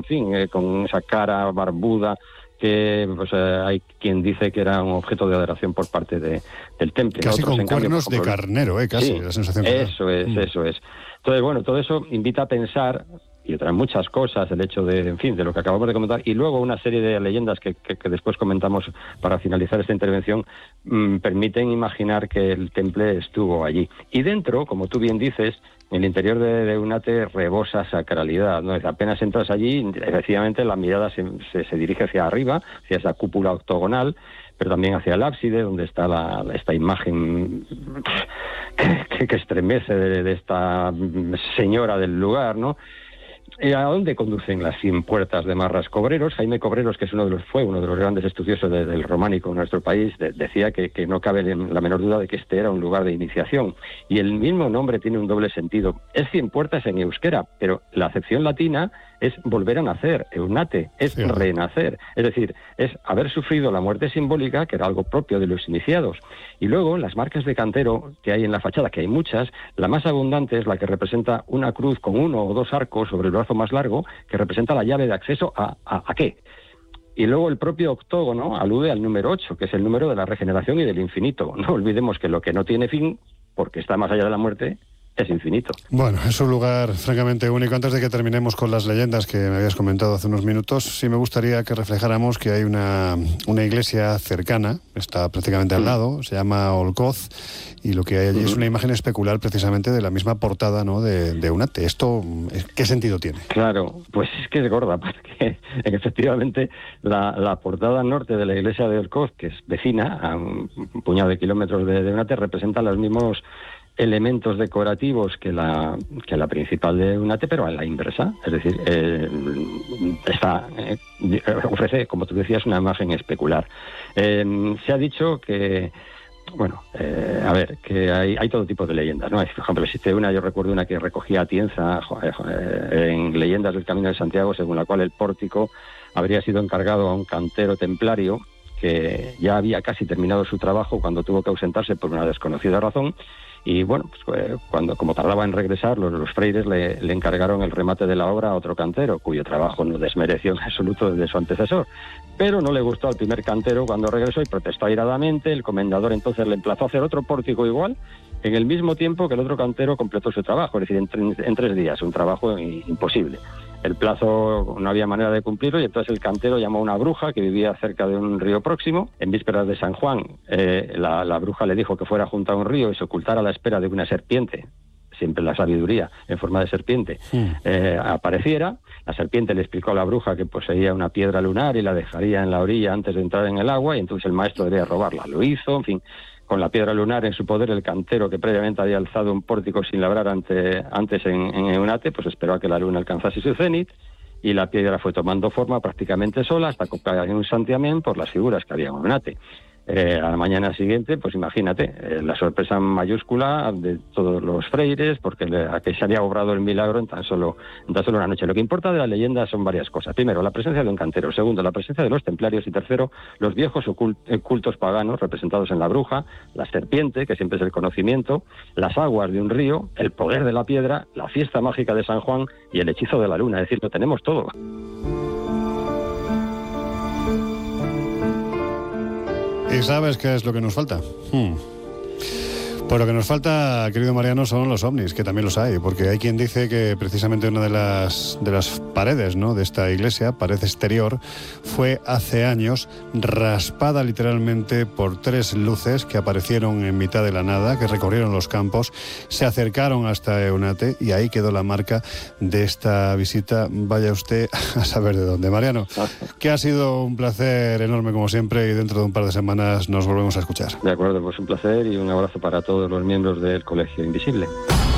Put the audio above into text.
en fin, con esa cara barbuda, que pues, hay quien dice que era un objeto de adoración por parte del temple. Casi Otros, con en cambio, cuernos por de ejemplo, carnero, casi, sí, la sensación que da. eso es. Entonces, bueno, todo eso invita a pensar, y otras muchas cosas, el hecho de, en fin, de lo que acabamos de comentar, y luego una serie de leyendas que después comentamos para finalizar esta intervención, permiten imaginar que el temple estuvo allí. Y dentro, como tú bien dices, el interior de Eunate rebosa sacralidad, ¿no? Apenas entras allí, efectivamente la mirada se dirige hacia arriba, hacia esa cúpula octogonal, pero también hacia el ábside, donde está esta imagen que estremece de esta señora del lugar, ¿no? ¿A dónde conducen las 100 puertas de Marras? Cobreros, Jaime Cobreros, que fue uno de los grandes estudiosos del románico en nuestro país, decía que no cabe la menor duda de que este era un lugar de iniciación. Y el mismo nombre tiene un doble sentido. Es 100 puertas en euskera, pero la acepción latina es volver a nacer, eunate, es renacer. Es decir, es haber sufrido la muerte simbólica, que era algo propio de los iniciados. Y luego, las marcas de cantero que hay en la fachada, que hay muchas, la más abundante es la que representa una cruz con 1 o 2 arcos sobre el brazo más largo, que representa la llave de acceso ¿a qué? Y luego el propio octógono alude al número 8, que es el número de la regeneración y del infinito. No olvidemos que lo que no tiene fin, porque está más allá de la muerte, es infinito. Bueno, es un lugar francamente único. Antes de que terminemos con las leyendas que me habías comentado hace unos minutos, sí me gustaría que reflejáramos que hay una iglesia cercana, está prácticamente al lado, se llama Olcoz, y lo que hay allí es una imagen especular precisamente de la misma portada, ¿no?, de Eunate. ¿Esto qué sentido tiene? Claro, pues es que es gorda, porque efectivamente la portada norte de la iglesia de Olcoz, que es vecina a un puñado de kilómetros de Eunate, representa los mismos elementos decorativos que la principal de Eunate, pero a la inversa. Es decir, ofrece, como tú decías, una imagen especular. Se ha dicho que, bueno, que hay todo tipo de leyendas, ¿no? Por ejemplo, existe una, yo recuerdo una que recogía Atienza en Leyendas del Camino de Santiago, según la cual el pórtico habría sido encargado a un cantero templario que ya había casi terminado su trabajo cuando tuvo que ausentarse por una desconocida razón. Y bueno, pues como tardaba en regresar, los freires le encargaron el remate de la obra a otro cantero, cuyo trabajo no desmereció en absoluto de su antecesor. Pero no le gustó al primer cantero cuando regresó y protestó airadamente. El comendador entonces le emplazó a hacer otro pórtico igual, en el mismo tiempo que el otro cantero completó su trabajo, es decir, en 3 días, un trabajo imposible. El plazo no había manera de cumplirlo y entonces el cantero llamó a una bruja que vivía cerca de un río próximo. En vísperas de San Juan, la bruja le dijo que fuera junto a un río y se ocultara a la espera de una serpiente, siempre la sabiduría en forma de serpiente, apareciera. La serpiente le explicó a la bruja que poseía una piedra lunar y la dejaría en la orilla antes de entrar en el agua, y entonces el maestro debía robarla. Lo hizo, en fin. Con la piedra lunar en su poder, el cantero, que previamente había alzado un pórtico sin labrar antes en Eunate, pues esperó a que la luna alcanzase su cenit, y la piedra fue tomando forma prácticamente sola hasta copiar en un santiamén por las figuras que había en Eunate. A la mañana siguiente, pues imagínate, la sorpresa mayúscula de todos los freires, porque que se había obrado el milagro en tan solo una noche. Lo que importa de la leyenda son varias cosas. Primero, la presencia de un cantero. Segundo, la presencia de los templarios. Y tercero, los viejos cultos paganos representados en la bruja, la serpiente, que siempre es el conocimiento, las aguas de un río, el poder de la piedra, la fiesta mágica de San Juan y el hechizo de la luna. Es decir, lo tenemos todo. ¿Y sabes qué es lo que nos falta? Pues lo que nos falta, querido Mariano, son los ovnis, que también los hay, porque hay quien dice que precisamente una de las paredes, ¿no?, de esta iglesia, pared exterior, fue hace años raspada literalmente por 3 luces que aparecieron en mitad de la nada, que recorrieron los campos, se acercaron hasta Eunate y ahí quedó la marca de esta visita. Vaya usted a saber de dónde. Mariano, que ha sido un placer enorme como siempre, y dentro de un par de semanas nos volvemos a escuchar. De acuerdo, pues un placer y un abrazo para todos los miembros del Colegio Invisible.